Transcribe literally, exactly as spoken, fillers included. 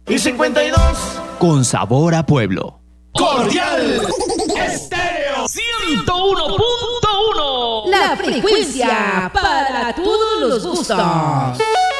Y cincuenta y dos. Con sabor a pueblo. Cordial Estéreo ciento uno punto uno. La frecuencia para todos los gustos.